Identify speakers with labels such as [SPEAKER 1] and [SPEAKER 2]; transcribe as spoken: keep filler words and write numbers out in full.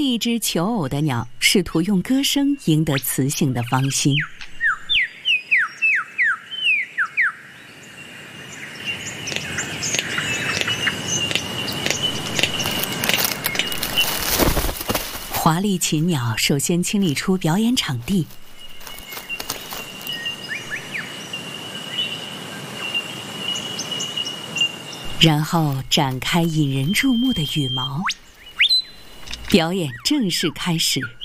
[SPEAKER 1] 一只求偶的鸟试图用歌声赢得雌性的芳心。华丽禽鸟首先清理出表演场地，然后展开引人注目的羽毛。表演正式开始。